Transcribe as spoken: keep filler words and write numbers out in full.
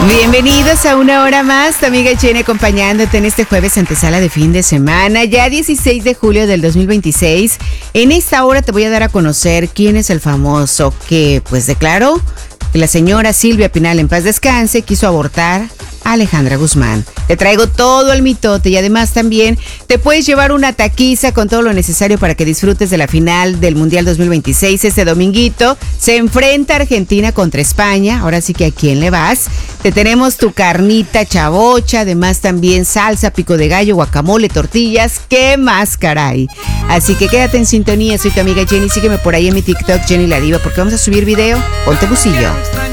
Bienvenidos a una hora más, tu amiga Jenny acompañándote en este jueves antesala de fin de semana, ya dieciséis de julio del dos mil veintiséis. En esta hora te voy a dar a conocer quién es el famoso que, pues, declaró que la señora Silvia Pinal, en paz descanse, quiso abortar a Alejandra Guzmán. Te traigo todo el mitote y además también te puedes llevar una taquiza con todo lo necesario para que disfrutes de la final del Mundial dos mil veintiséis. Este dominguito se enfrenta Argentina contra España. Ahora sí que ¿a quién le vas? Te tenemos tu carnita chavocha, además también salsa, pico de gallo, guacamole, tortillas. ¿Qué más, caray? Así que quédate en sintonía. Soy tu amiga Jenny. Sígueme por ahí en mi TikTok, Jenny la Diva, porque vamos a subir video. Ponte busillo.